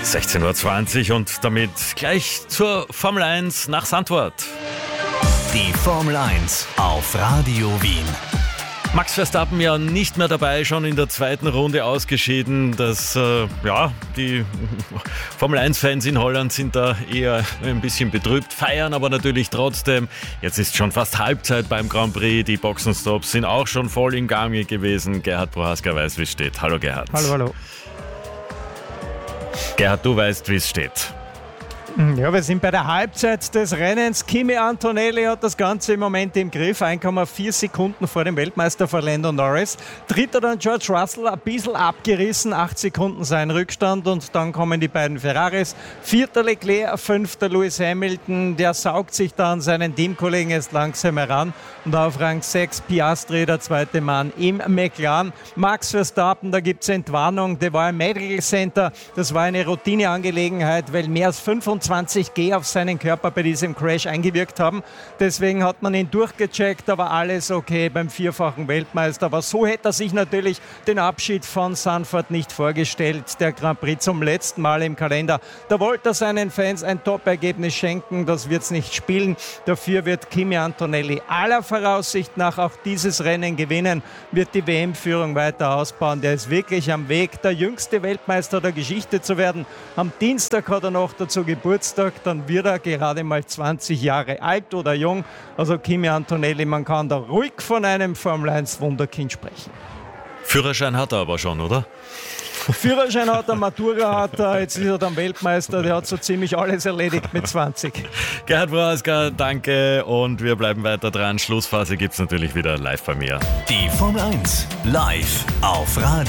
16:20 Uhr und damit gleich zur Formel 1 nach Sandford. Die Formel 1 auf Radio Wien. Max Verstappen ja nicht mehr dabei, schon in der zweiten Runde ausgeschieden. Die Formel 1-Fans in Holland sind da eher ein bisschen betrübt, feiern aber natürlich trotzdem. Jetzt ist schon fast Halbzeit beim Grand Prix. Die Boxenstops sind auch schon voll im Gange gewesen. Gerhard Prohaska weiß, wie es steht. Hallo Gerhard. Hallo. Gerhard, du weißt, wie es steht. Ja, wir sind bei der Halbzeit des Rennens. Kimi Antonelli hat das Ganze im Moment im Griff. 1,4 Sekunden vor dem Weltmeister, vor Lando Norris. Dritter dann George Russell, ein bisschen abgerissen. 8 Sekunden sein Rückstand und dann kommen die beiden Ferraris. Vierter Leclerc, fünfter Lewis Hamilton. Der saugt sich dann seinen Teamkollegen jetzt langsam heran. Und auf Rang 6 Piastri, der zweite Mann im McLaren. Max Verstappen, da gibt es Entwarnung. Der war im Medical Center. Das war eine Routineangelegenheit, weil mehr als 25 G auf seinen Körper bei diesem Crash eingewirkt haben. Deswegen hat man ihn durchgecheckt, aber alles okay beim vierfachen Weltmeister. Aber so hätte er sich natürlich den Abschied von Sandford nicht vorgestellt. Der Grand Prix zum letzten Mal im Kalender. Da wollte er seinen Fans ein Top-Ergebnis schenken. Das wird es nicht spielen. Dafür wird Kimi Antonelli aller Voraussicht nach auch dieses Rennen gewinnen, wird die WM-Führung weiter ausbauen. Der ist wirklich am Weg, der jüngste Weltmeister der Geschichte zu werden. Am Dienstag hat er noch dazu Geburtstag, dann wird er gerade mal 20 Jahre alt oder jung. Also Kimi Antonelli, man kann da ruhig von einem Formel-1-Wunderkind sprechen. Führerschein hat er aber schon, oder? Führerschein hat er, Matura hat er, jetzt ist er dann Weltmeister, der hat so ziemlich alles erledigt mit 20. Gerhard Prohaska, danke und wir bleiben weiter dran. Schlussphase gibt es natürlich wieder live bei mir. Die Formel 1 live auf Radio